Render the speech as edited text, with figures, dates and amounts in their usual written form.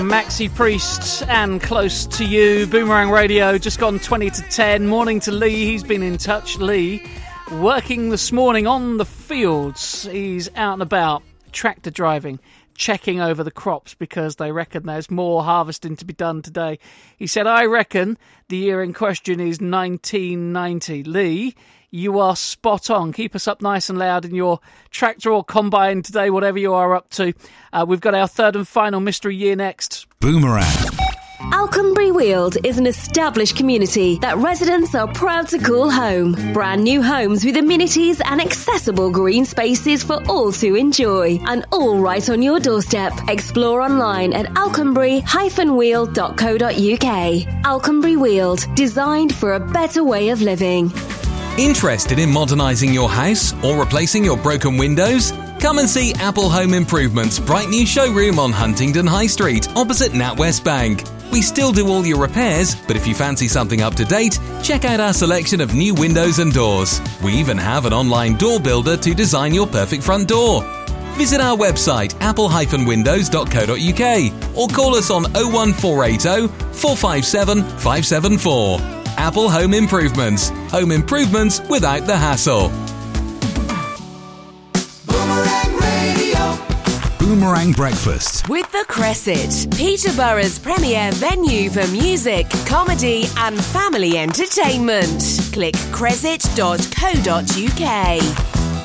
Maxi Priest and Close to You. Boomerang Radio, just gone 20 to 10. Morning to Lee, he's been in touch. Lee, working this morning on the fields. He's out and about, tractor driving, checking over the crops because they reckon there's more harvesting to be done today. He said, I reckon the year in question is 1990. Lee, you are spot on. Keep us up nice and loud in your tractor or combine today, whatever you are up to. We've got our third and final mystery year next. Boomerang. Alconbury Weald is an established community that residents are proud to call home. Brand new homes with amenities and accessible green spaces for all to enjoy. And all right on your doorstep. Explore online at alconbury-weald.co.uk. Alconbury Weald, designed for a better way of living. Interested in modernising your house or replacing your broken windows? Come and see Apple Home Improvement's bright new showroom on Huntingdon High Street, opposite NatWest Bank. We still do all your repairs, but if you fancy something up to date, check out our selection of new windows and doors. We even have an online door builder to design your perfect front door. Visit our website apple-windows.co.uk or call us on 01480 457 574. Apple Home Improvements. Home improvements without the hassle. Boomerang Radio. Boomerang Breakfast. With The Cresset, Peterborough's premier venue for music, comedy and family entertainment. Click cresset.co.uk.